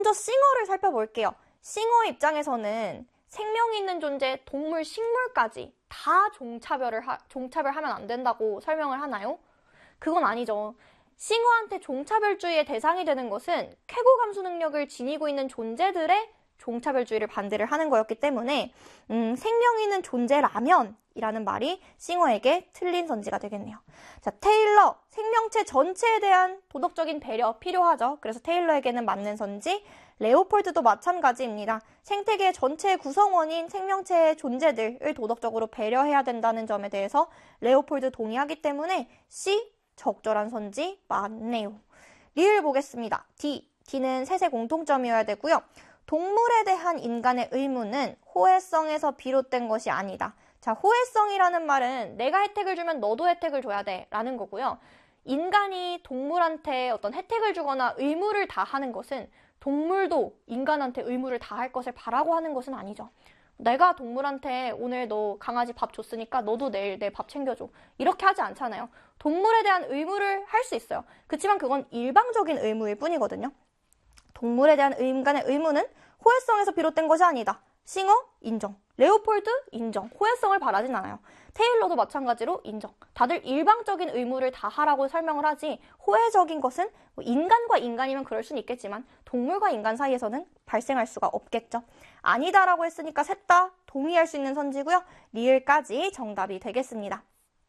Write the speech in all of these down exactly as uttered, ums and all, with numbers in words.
먼저 싱어를 살펴볼게요. 싱어 입장에서는 생명이 있는 존재, 동물, 식물까지 다 종차별을 하, 종차별하면 안 된다고 설명을 하나요? 그건 아니죠. 싱어한테 종차별주의의 대상이 되는 것은 쾌고 감수 능력을 지니고 있는 존재들의 종차별주의를 반대를 하는 거였기 때문에 음, 생명이 있는 존재라면 이라는 말이 싱어에게 틀린 선지가 되겠네요. 자, 테일러, 생명체 전체에 대한 도덕적인 배려 필요하죠. 그래서 테일러에게는 맞는 선지, 레오폴드도 마찬가지입니다. 생태계 전체의 구성원인 생명체의 존재들을 도덕적으로 배려해야 된다는 점에 대해서 레오폴드 동의하기 때문에 C, 적절한 선지 맞네요. 리을 보겠습니다. D, D는 셋의 공통점이어야 되고요. 동물에 대한 인간의 의무는 호혜성에서 비롯된 것이 아니다. 자, 호혜성이라는 말은 내가 혜택을 주면 너도 혜택을 줘야 돼 라는 거고요. 인간이 동물한테 어떤 혜택을 주거나 의무를 다하는 것은 동물도 인간한테 의무를 다할 것을 바라고 하는 것은 아니죠. 내가 동물한테 오늘 너 강아지 밥 줬으니까 너도 내일 내 밥 챙겨줘. 이렇게 하지 않잖아요. 동물에 대한 의무를 할 수 있어요. 그렇지만 그건 일방적인 의무일 뿐이거든요. 동물에 대한 인간의 의무는 호혜성에서 비롯된 것이 아니다. 싱어? 인정. 레오폴드? 인정. 호혜성을 바라진 않아요. 테일러도 마찬가지로 인정. 다들 일방적인 의무를 다하라고 설명을 하지 호혜적인 것은 인간과 인간이면 그럴 수는 있겠지만 동물과 인간 사이에서는 발생할 수가 없겠죠. 아니다라고 했으니까 셋 다 동의할 수 있는 선지고요. 리을까지 정답이 되겠습니다.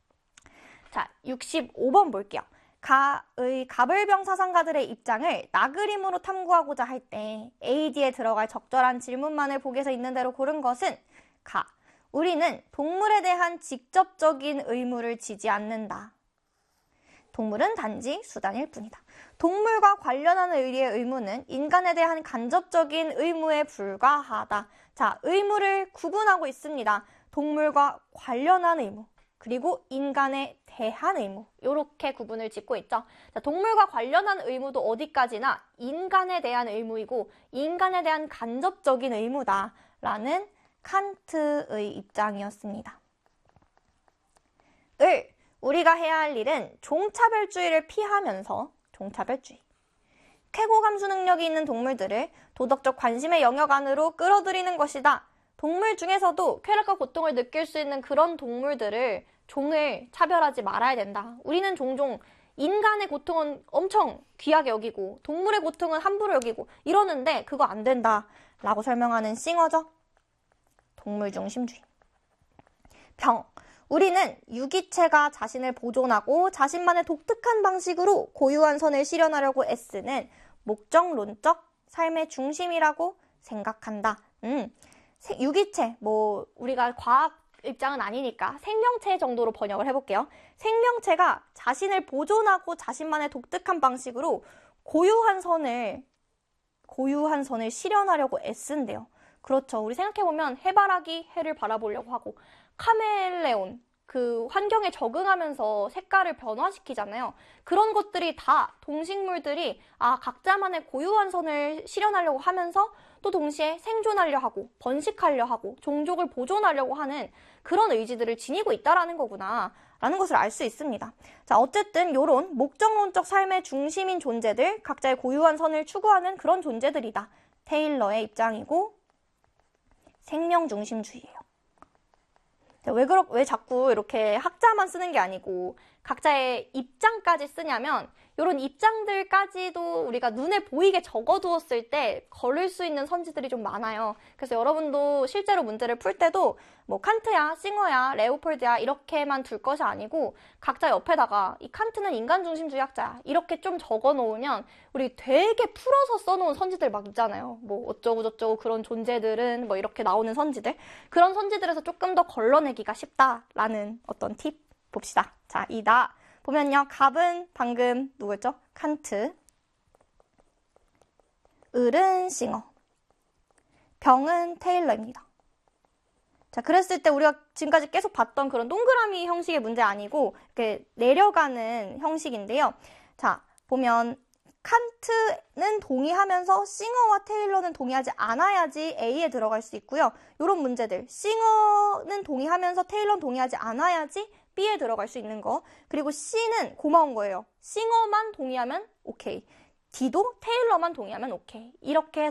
자, 육십오 번 볼게요. 가의 가불병 사상가들의 입장을 나그림으로 탐구하고자 할 때 에이디에 들어갈 적절한 질문만을 보기에서 있는 대로 고른 것은 가. 우리는 동물에 대한 직접적인 의무를 지지 않는다. 동물은 단지 수단일 뿐이다. 동물과 관련한 의리의 의무는 인간에 대한 간접적인 의무에 불과하다. 자, 의무를 구분하고 있습니다. 동물과 관련한 의무. 그리고 인간에 대한 의무, 이렇게 구분을 짓고 있죠. 자, 동물과 관련한 의무도 어디까지나 인간에 대한 의무이고 인간에 대한 간접적인 의무다라는 칸트의 입장이었습니다. 을, 우리가 해야 할 일은 종차별주의를 피하면서 종차별주의, 쾌고 감수 능력이 있는 동물들을 도덕적 관심의 영역 안으로 끌어들이는 것이다. 동물 중에서도 쾌락과 고통을 느낄 수 있는 그런 동물들을 종을 차별하지 말아야 된다. 우리는 종종 인간의 고통은 엄청 귀하게 여기고 동물의 고통은 함부로 여기고 이러는데 그거 안 된다 라고 설명하는 싱어죠. 동물중심주의. 병. 우리는 유기체가 자신을 보존하고 자신만의 독특한 방식으로 고유한 선을 실현하려고 애쓰는 목적론적 삶의 중심이라고 생각한다. 음, 유기체, 뭐 우리가 과학 입장은 아니니까 생명체 정도로 번역을 해볼게요. 생명체가 자신을 보존하고 자신만의 독특한 방식으로 고유한 선을 고유한 선을 실현하려고 애쓴대요. 그렇죠. 우리 생각해보면 해바라기 해를 바라보려고 하고 카멜레온, 그 환경에 적응하면서 색깔을 변화시키잖아요. 그런 것들이 다 동식물들이 아 각자만의 고유한 선을 실현하려고 하면서 또 동시에 생존하려 하고 번식하려 하고 종족을 보존하려고 하는 그런 의지들을 지니고 있다라는 거구나 라는 것을 알 수 있습니다. 자, 어쨌든 이런 목적론적 삶의 중심인 존재들, 각자의 고유한 선을 추구하는 그런 존재들이다. 테일러의 입장이고 생명중심주의예요. 왜, 그러, 왜 자꾸 이렇게 학자만 쓰는 게 아니고 각자의 입장까지 쓰냐면 이런 입장들까지도 우리가 눈에 보이게 적어두었을 때 걸을 수 있는 선지들이 좀 많아요. 그래서 여러분도 실제로 문제를 풀 때도 뭐 칸트야, 싱어야, 레오폴드야 이렇게만 둘 것이 아니고 각자 옆에다가 이 칸트는 인간중심주의학자야 이렇게 좀 적어놓으면 우리 되게 풀어서 써놓은 선지들 막 있잖아요. 뭐 어쩌고 저쩌고 그런 존재들은 뭐 이렇게 나오는 선지들 그런 선지들에서 조금 더 걸러내기가 쉽다라는 어떤 팁 봅시다. 자, 이 나 보면요. 갑은 방금 누구였죠? 칸트. 을은 싱어. 병은 테일러입니다. 자, 그랬을 때 우리가 지금까지 계속 봤던 그런 동그라미 형식의 문제 아니고 이렇게 내려가는 형식인데요. 자, 보면 칸트는 동의하면서 싱어와 테일러는 동의하지 않아야지 A에 들어갈 수 있고요. 이런 문제들. 싱어는 동의하면서 테일러는 동의하지 않아야지 B에 들어갈 수 있는 거. 그리고 C는 고마운 거예요. 싱어만 동의하면 오케이. D도 테일러만 동의하면 오케이. 이렇게